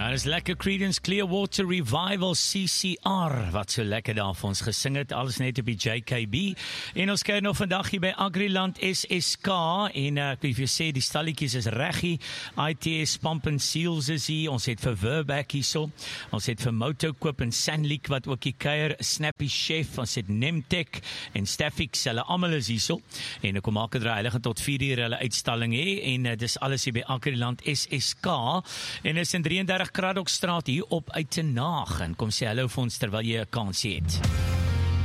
Ja, dis lekker Creedence Clearwater Revival CCR, wat so lekker daar vir ons gesing het, alles net op die JKB. En ons kyk nou vandag hier by Agriland SSK, en ek wil vir jou sê, die stalletjies is reggie, ITS Pump and Seals is hier, ons het vir Verback hierso, ons het vir Motokoop en Sandleak wat ook hier kuier, Snappy Chef, ons het Nemtech en Staffix, hulle almal is hierso, en ek kom maak het hulle gaan tot 4 uur hulle uitstalling hê, en dis alles hier by Agriland SSK, en is in 33 Kraddockstraat hier op Uitenhage, en kom sê hallo vir ons terwyl jy 'n kans het.